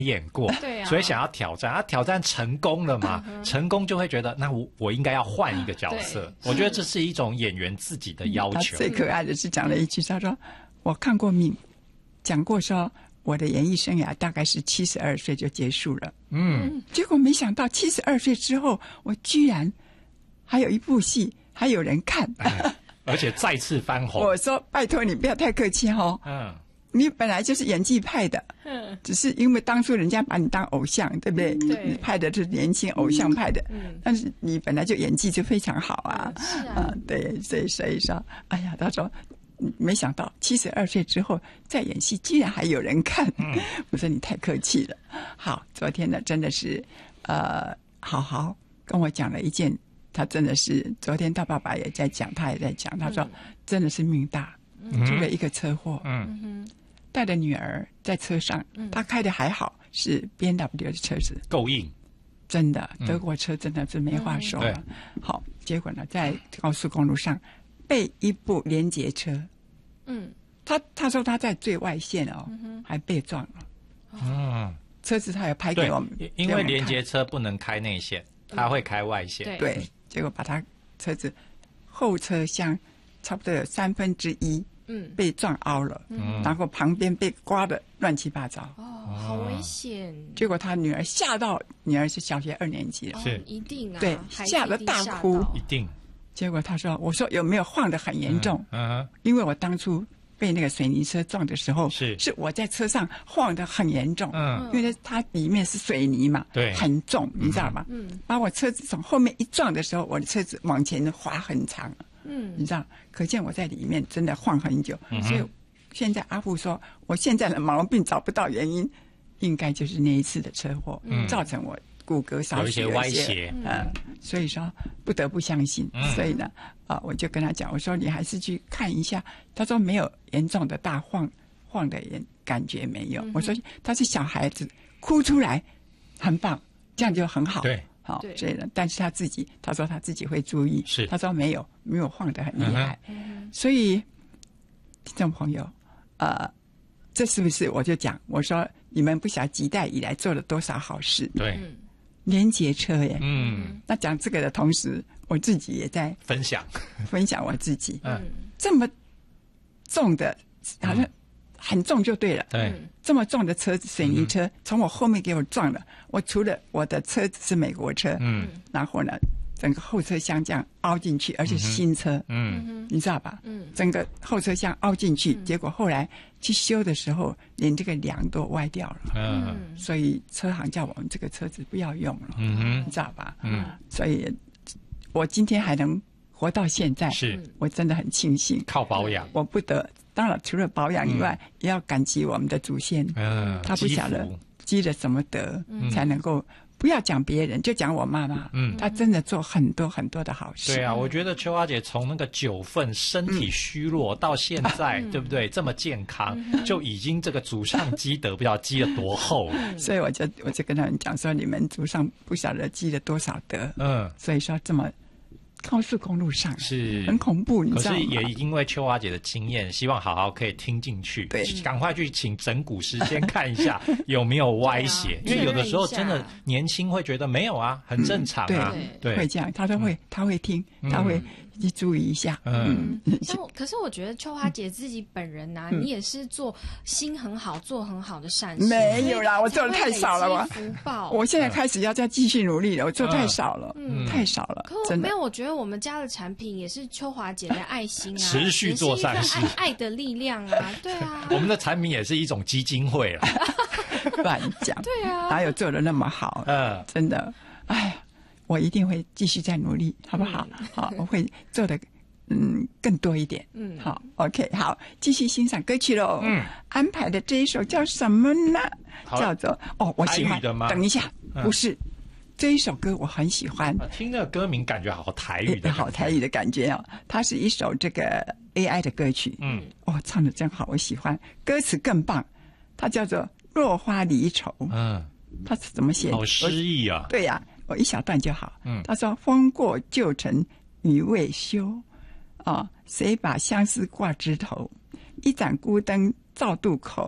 演过， 对啊， 所以想要挑战，他挑战成功了嘛，成功就会觉得那我应该要换一个角色。我觉得这是一种演员自己的要求。 他最可爱的是讲了一句，他说：“我看过命，讲过说我的演艺生涯大概是72岁就结束了。”结果没想到72岁之后，我居然还有一部戏还有人看， 而且再次翻红。 我说：“拜托你不要太客气哦。”你本来就是演技派的，只是因为当初人家把你当偶像，对不对？ 对， 你派的是年轻偶像派的，但是你本来就演技就非常好啊， 是啊， 对，所以说，哎呀，他说没想到72岁之后再演戏，居然还有人看。我说你太客气了。好，昨天呢，真的是好好跟我讲了一件，他真的是昨天他爸爸也在讲，他也在讲，他说真的是命大，出了一个车祸。带着女儿在车上，他开的还好，是 BMW 的车子，够硬， 真的，德国车真的是没话说了。好，结果呢，在高速公路上被一部联结车，他说他在最外线哦，还被撞了。车子他有拍给我们， 因为联结车不能开内线，他会开外线。 对，结果把他车子后车厢差不多有1/3。被撞凹了，然后旁边被刮得乱七八糟， 好危险！ 结果他女儿吓到，女儿是小学2年级了， 是一定啊， 对，吓得大哭， 一定。 结果他说：“我说有没有晃得很严重？因为我当初被那个水泥车撞的时候，是我在车上晃得很严重，因为它里面是水泥嘛，对，很重，你知道吗？把我车子从后面一撞的时候，我的车子往前滑很长。”你知道，可见我在里面真的晃很久，所以现在阿富说，我现在的毛病找不到原因，应该就是那一次的车祸，造成我骨骼少许有一些歪斜， 所以说不得不相信。所以呢，我就跟他讲，我说你还是去看一下。他说没有严重的大晃的感觉没有。我说他是小孩子，哭出来很棒，这样就很好。 对。 好，所以呢，但是他说他自己会注意，他说没有晃得很厉害，所以听众朋友，这是不是我就讲，我说你们不晓得几代以来做了多少好事， 对， 联结车耶，那讲这个的同时，我自己也在分享我自己，这么重的，好像很重就对了， 对， 这么重的车子，水泥车从我后面给我撞了。我除了我的车子是美国车，然后呢，整个后车厢这样凹进去，而且是新车，你知道吧？整个后车厢凹进去，结果后来去修的时候，连这个梁都歪掉了，所以车行叫我们这个车子不要用了，你知道吧？所以我今天还能活到现在，我真的很庆幸， 靠保养， 我不得。当然，除了保养以外，也要感激我们的祖先。他不晓得积了什么德，才能够不要讲别人，就讲我妈妈。她真的做很多很多的好事。 对啊，我觉得秋花姐从那个9份身体虚弱到现在，对不对？这么健康，就已经这个祖上积德，不知道积了多厚。 所以我就跟他们讲说，你们祖上不晓得积了多少德。所以说这么。高速公路上是很恐怖，你知道吗？ 可是也因为秋华姐的经验，希望好好可以听进去，对，赶快去请整骨师先看一下有没有歪斜，因为有的时候真的年轻会觉得没有啊，很正常啊，对， 会这样，他说他会听，他会去注意一下。 可是我觉得秋华姐自己本人啊，你也是做心很好、做很好的善事。 没有啦，我做的太少了我现在开始要再继续努力了，我做太少了，太少了。 可没有，我觉得我们家的产品也是秋华姐的爱心啊， 持续做善事， 爱的力量啊，对啊。 我们的产品也是一种基金会了， 乱讲， 对啊， 哪有做的那么好？真的，哎呀，我一定会继续再努力，好不好？好，我会做的更多一点。好 ，OK， 好，继续欣赏歌曲喽。安排的这一首叫什么呢？叫做我喜欢。等一下，不是。这一首歌我很喜欢， 听这个歌名感觉好台语的， 好台语的感觉哦。它是一首这个 AI 的歌曲，唱得真好，我喜欢。歌词更棒，它叫做《落花离愁》。它是怎么写？ 好诗意啊！ 对呀，我一小段就好。他说：“风过旧尘雨未休，谁把相思挂枝头？一盏孤灯照渡口，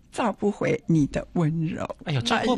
找不回你的温柔。 哎呦，这会